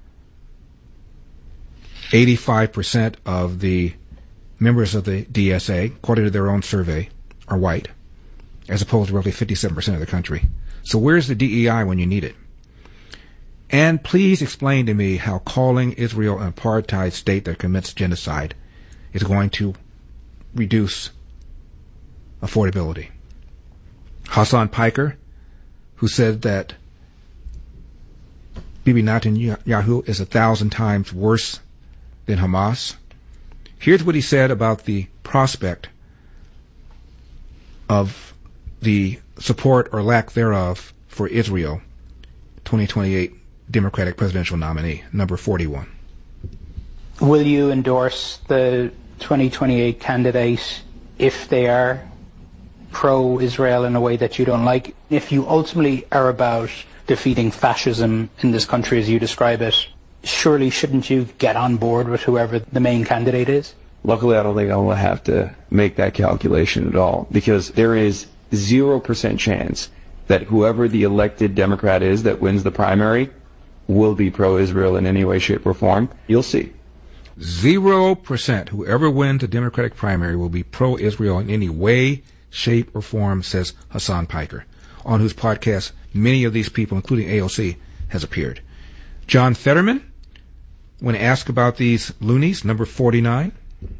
eighty-five percent of the members of the D S A, according to their own survey, are white, as opposed to roughly fifty-seven percent of the country. So where's the D E I when you need it? And please explain to me how calling Israel an apartheid state that commits genocide is going to reduce affordability. Hassan Piker, who said that Bibi Netanyahu is a thousand times worse than Hamas. Here's what he said about the prospect of the support or lack thereof for Israel, twenty twenty-eight Democratic presidential nominee, number forty-one. Will you endorse the twenty twenty-eight candidate if they are pro-Israel in a way that you don't like? If you ultimately are about defeating fascism in this country as you describe it, surely shouldn't you get on board with whoever the main candidate is? Luckily, I don't think I will have to make that calculation at all, because there is zero percent chance that whoever the elected Democrat is that wins the primary will be pro-Israel in any way, shape, or form. You'll see. Zero percent. Whoever wins the Democratic primary will be pro-Israel in any way, shape, or form, says Hassan Piker, on whose podcast many of these people, including A O C, has appeared. John Fetterman, when asked about these loonies, number forty-nine.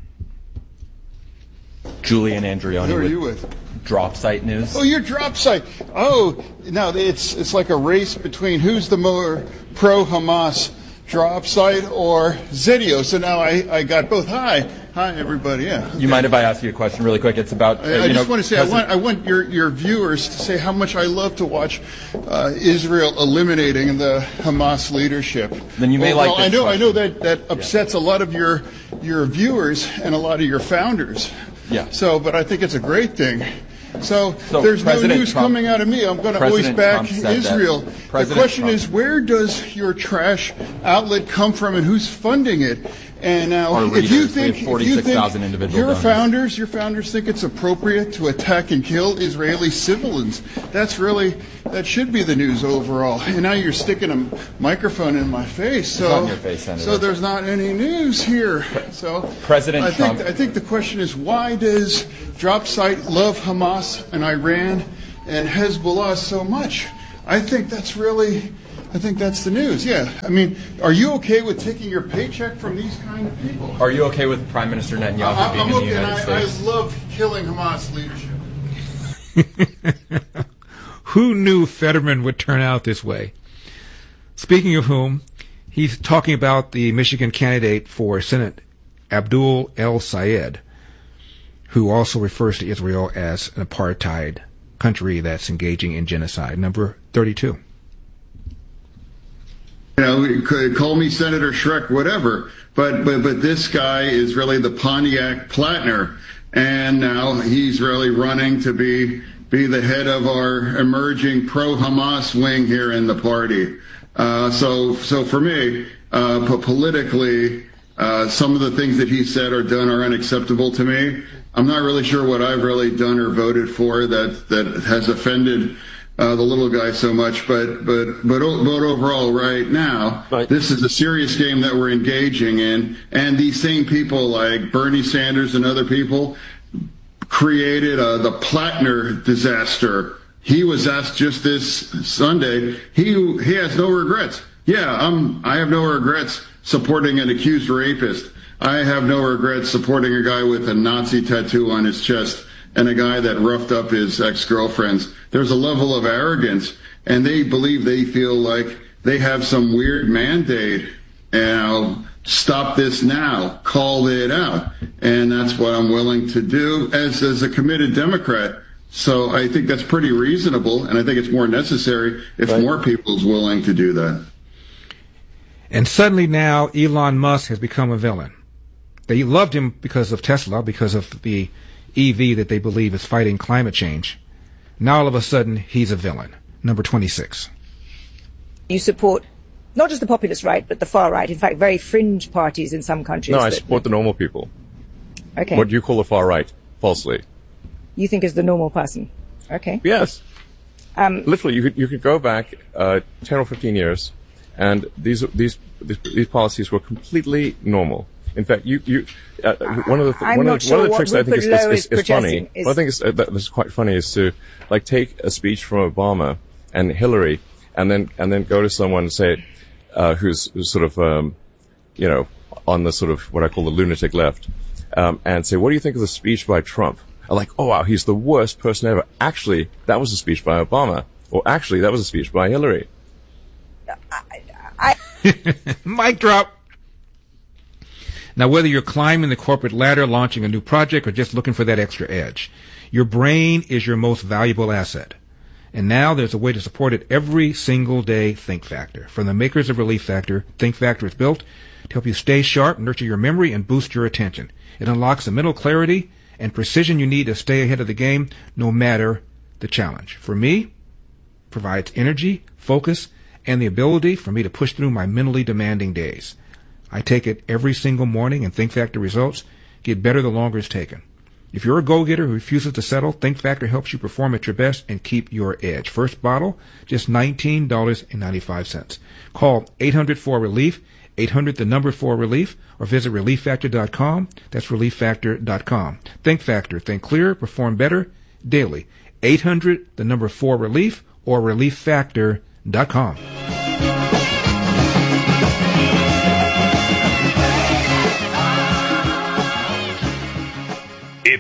Julian Andreoni. Who are with you with? Drop Site News. Oh, you're Drop Site. Oh, no, it's it's like a race between who's the more pro-Hamas Dropsite or Zydio. So now I, I got both. Hi. Hi, everybody. Yeah. Okay. You mind if I ask you a question really quick? It's about. Uh, I, I you just know, want to say, I want, I want your, your viewers to say how much I love to watch uh, Israel eliminating the Hamas leadership. Then you may well, like well, this I know, question. I know that, that upsets yeah. a lot of your your viewers and a lot of your founders. Yeah. So, but I think it's a great thing. So, so there's President no news Trump, coming out of me. I'm going to always back Israel. The question Trump. is, where does your trash outlet come from, and who's funding it? And now, Our if readers, you think, we have forty-six thousand individual your donors. founders, your founders think it's appropriate to attack and kill Israeli civilians, that's really that should be the news overall. And now you're sticking a microphone in my face, so it's on your face, Senator. So there's not any news here. So President I Trump. think I think the question is, why does Dropsite love Hamas and Iran and Hezbollah so much? I think that's really. I think that's the news, yeah. I mean, are you okay with taking your paycheck from these kind of people? Are you okay with Prime Minister Netanyahu I, being I'm in okay, the United and I, States? I love killing Hamas leadership. Who knew Fetterman would turn out this way? Speaking of whom, he's talking about the Michigan candidate for Senate, Abdul El Sayed, who also refers to Israel as an apartheid country that's engaging in genocide. Number thirty-two. You know, you could call me Senator Shrek, whatever, but but but this guy is really the Pontiac Plattner, and now he's really running to be be the head of our emerging pro-Hamas wing here in the party. Uh, so so for me, uh, po- politically, uh, some of the things that he said or done are unacceptable to me. I'm not really sure what I've really done or voted for that that has offended Uh, the little guy so much, but but but but overall, right now, right. This is a serious game that we're engaging in, and these same people like Bernie Sanders and other people created uh, the Plattner disaster. He was asked just this Sunday. He he has no regrets. Yeah, I'm. I have no regrets supporting an accused rapist. I have no regrets supporting a guy with a Nazi tattoo on his chest and a guy that roughed up his ex-girlfriends. There's a level of arrogance, and they believe they feel like they have some weird mandate, and I'll stop this now, call it out. And that's what I'm willing to do as, as a committed Democrat. So I think that's pretty reasonable, and I think it's more necessary if right. more people's willing to do that. And suddenly now Elon Musk has become a villain. They loved him because of Tesla, because of the E V that they believe is fighting climate change. Now all of a sudden, he's a villain. Number twenty-six. You support not just the populist right, but the far right. In fact, very fringe parties in some countries. No, I that, support the normal people. Okay. What you call the far right, falsely. You think is the normal person. Okay. Yes. Um, Literally, you could you could go back uh, ten or fifteen years, and these these these, these policies were completely normal. In fact, you, you, uh, one of the, th- one, of the sure one of the tricks I think is, is, is, is funny. Is one thing is, uh, that's quite funny is to, like, take a speech from Obama and Hillary and then, and then go to someone and say, uh, who's, who's sort of, um, you know, on the sort of what I call the lunatic left, um, and say, what do you think of the speech by Trump? I'm like, oh wow, he's the worst person ever. Actually, that was a speech by Obama. Or actually, that was a speech by Hillary. I, I Mic drop. Now, whether you're climbing the corporate ladder, launching a new project, or just looking for that extra edge, your brain is your most valuable asset. And now there's a way to support it every single day. Think Factor. From the makers of Relief Factor, Think Factor is built to help you stay sharp, nurture your memory, and boost your attention. It unlocks the mental clarity and precision you need to stay ahead of the game, no matter the challenge. For me, provides energy, focus, and the ability for me to push through my mentally demanding days. I take it every single morning, and Think Factor results get better the longer it's taken. If you're a go-getter who refuses to settle, Think Factor helps you perform at your best and keep your edge. First bottle, just nineteen dollars and ninety-five cents. Call eight hundred four relief, eight hundred the number four relief, or visit relief factor dot com. That's relief factor dot com. Think Factor. Think clearer, perform better daily. eight hundred the number four relief, or relief factor dot com.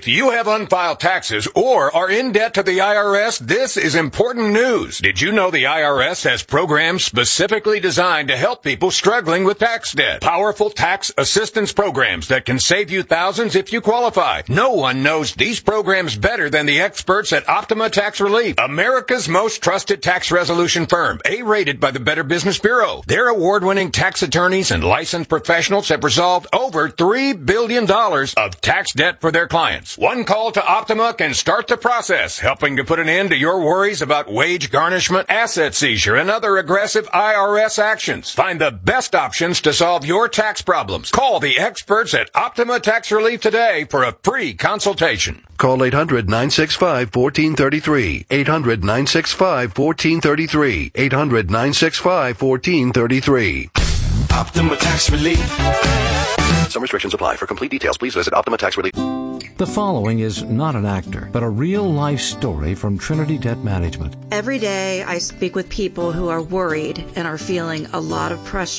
If you have unfiled taxes or are in debt to the I R S, this is important news. Did you know the I R S has programs specifically designed to help people struggling with tax debt? Powerful tax assistance programs that can save you thousands if you qualify. No one knows these programs better than the experts at Optima Tax Relief, America's most trusted tax resolution firm, A-rated by the Better Business Bureau. Their award-winning tax attorneys and licensed professionals have resolved over three billion dollars of tax debt for their clients. One call to Optima can start the process, helping to put an end to your worries about wage garnishment, asset seizure, and other aggressive I R S actions. Find the best options to solve your tax problems. Call the experts at Optima Tax Relief today for a free consultation. Call eight hundred, nine six five, one four three three. eight hundred, nine six five, one four three three. eight hundred, nine six five, one four three three. Optima Tax Relief. Some restrictions apply. For complete details, please visit Optima Tax Relief. The following is not an actor, but a real-life story from Trinity Debt Management. Every day I speak with people who are worried and are feeling a lot of pressure